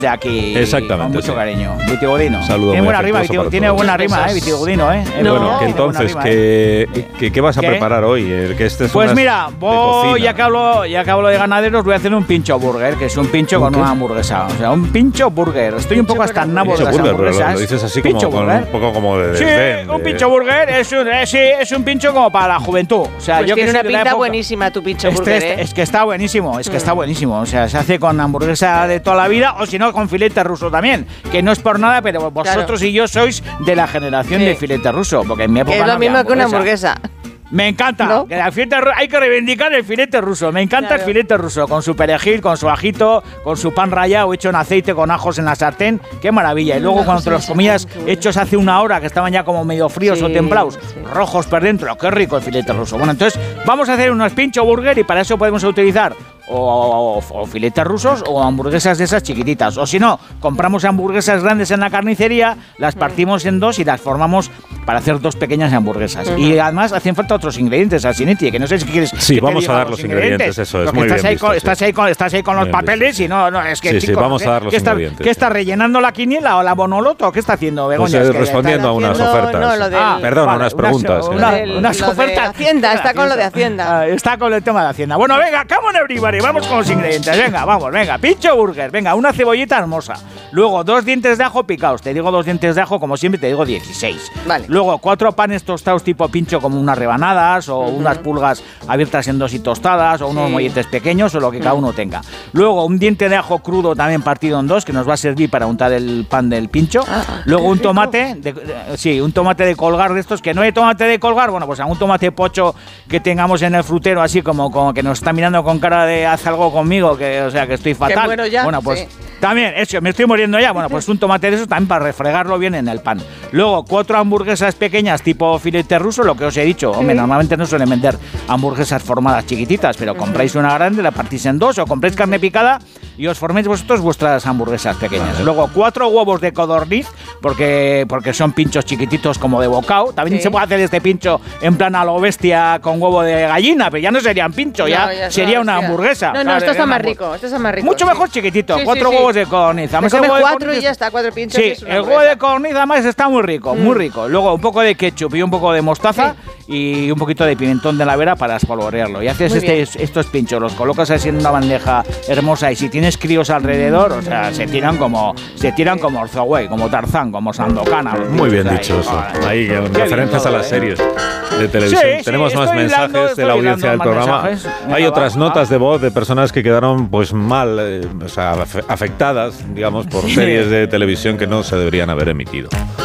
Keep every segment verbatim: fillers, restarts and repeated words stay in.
de aquí. Exactamente. Con mucho sí. cariño. Vitigodino. Saludo. Tiene buena rima, Vitigodino, tiene buena rima, eh, Vitigodino, eh. No. Bueno, que tiene entonces, rima, ¿qué, eh. ¿qué, ¿qué vas a ¿Qué? preparar hoy? El que este es Pues unas mira, de voy, cocina. ya que hablo, ya que hablo de ganaderos, voy a hacer un pincho burger, que es un pincho con ¿Un qué? una hamburguesa. O sea, un pincho burger. Estoy un poco hasta nabo de Pincho las burger, pero hamburguesas. lo, lo dices así como, Pincho con burger. un poco como de Sí, desdén. un de- pincho burger es un, es, sí, es un pincho como para la juventud. O sea, Pues yo que tiene soy una de la pinta época- buenísima tu pincho Este- burger, este- ¿eh? Es que está buenísimo, es que Mm. está buenísimo. O sea, se hace con hamburguesa de toda la vida o si no con filete ruso también. Que no es por nada, pero vosotros Claro. y yo sois de la generación Sí. de filete ruso. Porque en mi época Que es no lo había mismo que una hamburguesa. Me encanta. ¿No? Que el filete ru- hay que reivindicar el filete ruso. Me encanta Claro. el filete ruso. Con su perejil, con su ajito, con su pan rallado hecho en aceite con ajos en la sartén. Qué maravilla. Y luego cuando te los comías hechos hace una hora, que estaban ya como medio fríos Sí, o templados, sí. rojos por dentro. Qué rico el filete ruso. Bueno, entonces vamos a hacer unos pincho burger y para eso podemos utilizar o, o- o filetes rusos o hamburguesas de esas chiquititas. O si no, compramos hamburguesas grandes en la carnicería, las partimos en dos y las formamos para hacer dos pequeñas hamburguesas. Y además hacen falta otros ingredientes, Asinetti, que no sé si quieres. Sí, que te vamos diga a dar los ingredientes, eso es, Porque muy estás bien ahí visto, con, sí. estás ahí con, estás ahí con los Bien papeles visto. y no, no, es que Sí, sí, chico, vamos a ¿qué- dar los ¿qué está, ingredientes, ¿Qué está sí. rellenando la quiniela o la bonoloto? ¿Qué está haciendo Pues, Begoña? eh, Es que- respondiendo a unas haciendo- ofertas. no, lo del- Ah, Perdón, vale, unas unas- preguntas. una- eh. Lo del- unas lo de ofertas. Hacienda, está con lo de Hacienda. Ah, está con el tema de Hacienda. Bueno, venga, come on everybody, vamos con los ingredientes. Venga, vamos, venga, pincho burger. Venga, una cebollita hermosa. Luego, dos dientes de ajo picados. Te digo dos dientes de ajo, como siempre, te digo dieciséis. Vale. Luego, cuatro panes tostados tipo pincho, como unas rebanadas o unas pulgas abiertas en dos y tostadas o unos Sí. molletes pequeños o lo que cada uno tenga. Luego, un diente de ajo crudo también partido en dos, que nos va a servir para untar el pan del pincho. Ah, Luego, qué un rico. tomate, de- de- sí, un tomate de colgar de estos, que no hay tomate de colgar, bueno, pues a un tomate pocho que tengamos en el frutero, así como, como que nos está mirando con cara de haz algo conmigo, que o sea que estoy fatal. muero ya, Bueno, pues sí. también, eso, me estoy muriendo ya. Bueno, pues un tomate de esos también para refregarlo bien en el pan. Luego, cuatro hamburguesas pequeñas tipo filete ruso, lo que os he dicho. Hombre, normalmente no suelen vender hamburguesas formadas chiquititas, pero compráis una grande, la partís en dos o compráis carne picada y os forméis vosotros vuestras hamburguesas pequeñas. Luego, cuatro huevos de codorniz, porque, porque son pinchos chiquititos como de bocao. También Sí. se puede hacer este pincho en plan a lo bestia con huevo de gallina, pero ya no serían pincho, ya, No, ya es sería una hostia. hamburguesa. No, no, Claro, esto sería está una más hamburg- rico. Esto está más rico. Mucho sí. mejor chiquitito, Sí, sí, cuatro sí. huevos de codorniz. Te Además, el comes huevo de cuatro y codorniz- ya está, cuatro pinchos. Sí, y es una el huevo hamburguesa. de codorniz además está muy rico, muy rico. Luego un poco de ketchup y un poco de mostaza y un poquito de pimentón de la vera para espolvorearlo. Y haces Muy este, bien. estos pinchos, los colocas así en una bandeja hermosa y si tienes críos alrededor, o sea, se tiran como se tiran como Orzoway, como Tarzán, como Sandokan. a los Muy tíos bien ahí. dicho eso. Joder. Ahí, Qué en bien referencias a todo, las ¿eh? series de televisión. Sí, sí, Tenemos más estoy mensajes hilando, de estoy la audiencia del hilando más programa. mensajes. Hay Venga, otras va, notas va. de voz de personas que quedaron pues mal, eh, o sea, af- afectadas, digamos, por Sí. series de televisión que no se deberían haber emitido.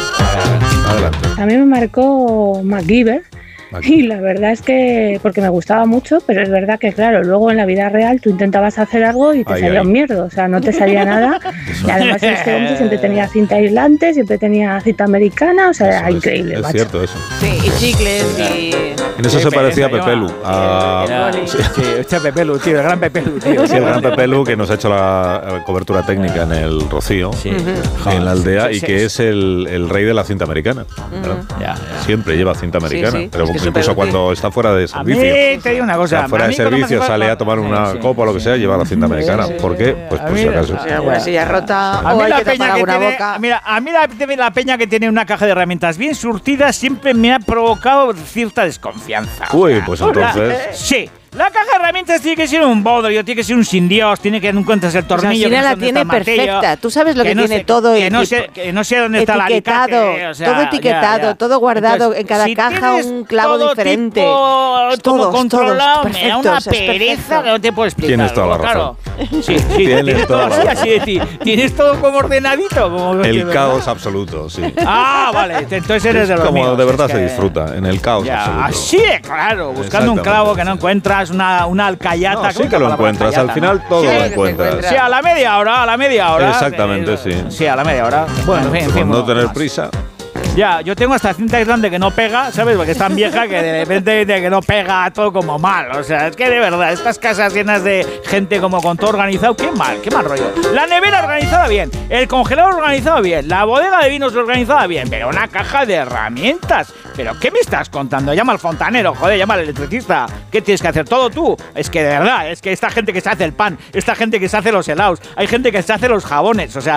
Adelante. A mí me marcó MacGyver y la verdad es que, porque me gustaba mucho, pero es verdad que claro, luego en la vida real tú intentabas hacer algo y te Ay, salía ay. un mierdo, o sea, no te salía nada. Y además este hombre siempre tenía cinta aislante, siempre tenía cinta americana, o sea, era Eso es- increíble, Es macho. cierto eso. Sí, y chicles y... En eso Qué se parecía a pereza Pepe Lu. lleva. a- Era- Sí, este Pepe Lu, tío, el gran Pepe Lu, tío. Sí, el gran Pepe Lu, que nos ha hecho la, la cobertura técnica en el Rocío, Sí. en la aldea, Sí, y sí, que sí. es el, el rey de la cinta americana. ¿verdad? Ya, ya. Siempre lleva cinta americana, Sí, sí, pero es que es incluso superútil. cuando está fuera de A mí servicio. te digo una O cosa. sea, fuera a de mí cuando me servicio hace sale falta- a tomar Sí, una sí. copa o lo que sea, lleva la cinta americana. ¿Por qué? Pues A por mí- si acaso. O sea, alguna silla rota A o mí hay la que peña tapar que alguna tiene, boca. mira, a mí la, la peña que tiene una caja de herramientas bien surtida siempre me ha provocado cierta desconfianza. O Uy, sea, pues la- entonces. sí. La caja de herramientas tiene que ser un bodrio, tiene que ser un sin Dios, tiene que no encuentras el O sea, tornillo. Alsina que no sé la dónde tiene está el martillo, perfecta. Tú sabes lo que, no tiene sé- todo. que no, y- sé, que no sé dónde está el etiquetado, alicate. O sea, todo ya, etiquetado, ya. todo guardado, Entonces, en cada si caja tienes un clavo todo diferente. tipo- todo Todos, controlado, todos, me da una perfectos, es pereza perfecto. que no te puedo explicar. Tienes toda la Claro. Sí, sí, Tienes tienes toda todo la así, razón. así de ti. Tienes todo como ordenadito. Como El ¿verdad? caos absoluto, sí. Ah, vale. Entonces eres Es de los como míos, de verdad es se que- disfruta, en el caos Ya, absoluto. así, claro, buscando un Exactamente. clavo que no encuentras, una, una alcayata. No, ¿cómo sí se que lo llama la encuentras, alcayata, al final no? todo Sí, lo que se encuentras. encuentra. Sí, a la media hora, a la media hora. Exactamente, Eh, sí. Sí, a la media hora. Bueno, en fin, en fin, Por no bueno, tener más. prisa. Ya, yo tengo esta cinta aislante que no pega, ¿sabes? Porque es tan vieja que de repente de que no pega todo como mal. O sea, es que de verdad, estas casas llenas de gente como con todo organizado, qué mal, qué mal rollo. La nevera organizada bien, el congelador organizado bien, la bodega de vinos organizada bien, pero una caja de herramientas. ¿Pero qué me estás contando? Llama al fontanero, joder, llama al electricista. ¿Qué tienes que hacer? ¿Todo tú? Es que de verdad, es que esta gente que se hace el pan, esta gente que se hace los helados, hay gente que se hace los jabones, o sea,